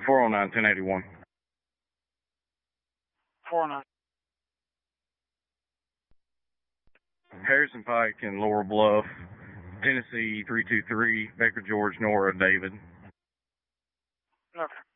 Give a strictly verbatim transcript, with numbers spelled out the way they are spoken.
four oh nine, ten eighty-one. four oh nine. Harrison Pike in Laurel Bluff, Tennessee three two three, Baker George, Nora, David. Okay.